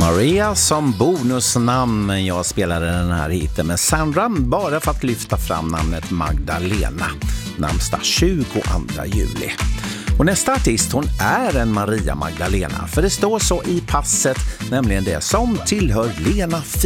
Maria som bonusnamn, men jag spelade den här hiten med Sandra bara för att lyfta fram namnet Magdalena, namnsdag 22 juli. Och nästa artist, hon är en Maria Magdalena, för det står så i passet, nämligen det som tillhör Lena Philipsson.